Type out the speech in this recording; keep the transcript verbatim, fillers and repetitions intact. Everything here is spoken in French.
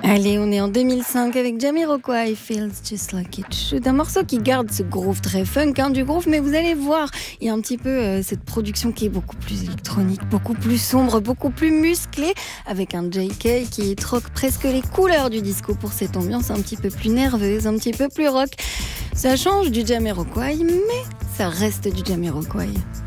Allez, on est en deux mille cinq avec Jamiroquai, Feels Just Like It Should. Un morceau qui garde ce groove très funk, hein, du groove, mais vous allez voir, il y a un petit peu euh, cette production qui est beaucoup plus électronique, beaucoup plus sombre, beaucoup plus musclée, avec un J K qui troque presque les couleurs du disco pour cette ambiance un petit peu plus nerveuse, un petit peu plus rock. Ça change du Jamiroquai, mais ça reste du Jamiroquai.